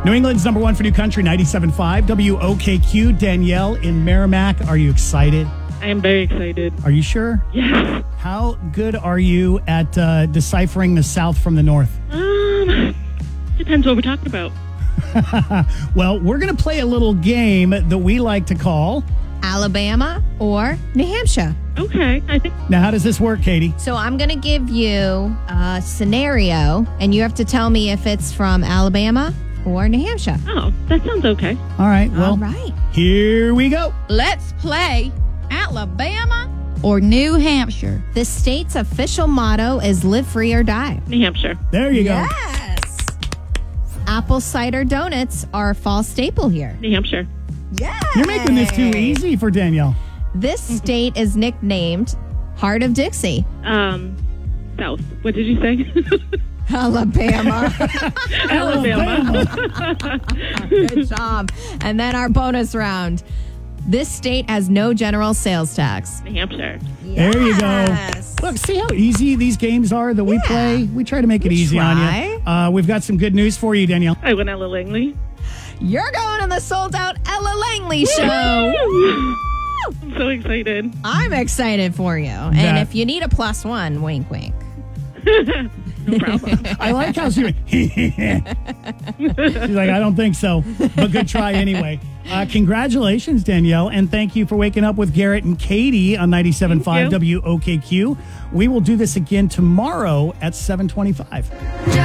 New England's number one for new country, 97.5 WOKQ. Danielle in Merrimack. Are you excited? I am very excited. Are you sure? Yes. How good are you at deciphering the South from the North? Depends what we're talking about. Well, we're going to play a little game that we like to call Alabama or New Hampshire. Okay. Now, how does this work, Katie? So I'm going to give you a scenario, and you have to tell me if it's from Alabama or New Hampshire. Oh, that sounds okay. All right. Well, All right. here we go. Let's play Alabama or New Hampshire. The state's official motto is live free or die. New Hampshire. There you go. Yes. Apple cider donuts are a fall staple here. New Hampshire. Yeah. You're making this too easy for Danielle. This state is nicknamed Heart of Dixie. South. What did you say? Alabama. Alabama. Good job. And then our bonus round. This state has no general sales tax. New Hampshire. There you go. Yes. Look, see how easy these games are that we play? We try to make it easy on you. We've got some good news for you, Danielle. I went Ella Langley. You're going on the sold out Ella Langley show. I'm so excited. I'm excited for you. And if you need a +1, wink, wink. No problem. I like how she's like, I don't think so, but good try anyway. Congratulations, Danielle, and thank you for waking up with Garrett and Katie on 97.5 WOKQ. We will do this again tomorrow at 7:25.